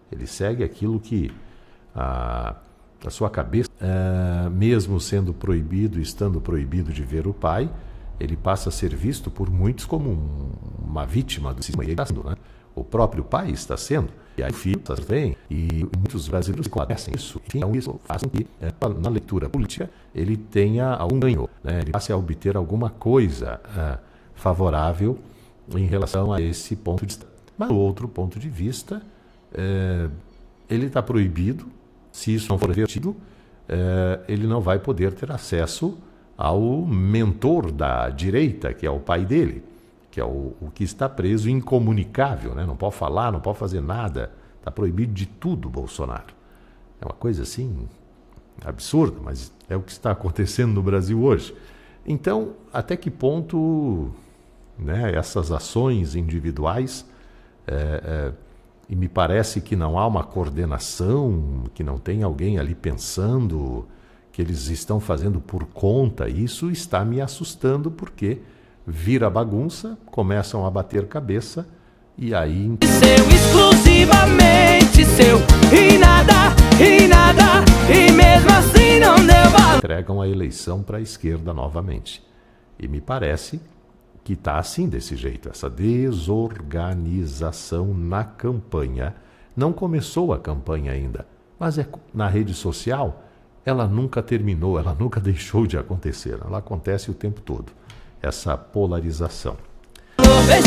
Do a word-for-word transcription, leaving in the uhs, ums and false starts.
Ele segue aquilo que a, a sua cabeça, é, mesmo sendo proibido, estando proibido de ver o pai, ele passa a ser visto por muitos como um, uma vítima do sistema. Ele está sendo, né? O próprio pai está sendo. E aí o filho também. E muitos brasileiros conhecem isso. Então isso faz com que, é, na leitura política, ele tenha algum ganho, né? Ele passe a obter alguma coisa é, favorável em relação a esse ponto de vista. Mas do outro ponto de vista, é, ele está proibido. Se isso não for revertido, é, ele não vai poder ter acesso ao mentor da direita, que é o pai dele, que é o, o que está preso, incomunicável, né? Não pode falar, não pode fazer nada, está proibido de tudo, Bolsonaro. É uma coisa assim absurda, mas é o que está acontecendo no Brasil hoje. Então, até que ponto, né, essas ações individuais, é, é, e me parece que não há uma coordenação, que não tem alguém ali pensando, que eles estão fazendo por conta, isso está me assustando, porque vira bagunça, começam a bater cabeça, e aí... Seu, exclusivamente seu, e nada, e nada, e mesmo assim não deu valor. Entregam a eleição para a esquerda novamente. E me parece que está assim, desse jeito, essa desorganização na campanha. Não começou a campanha ainda, mas é na rede social... ela nunca terminou, ela nunca deixou de acontecer. Ela acontece o tempo todo, essa polarização.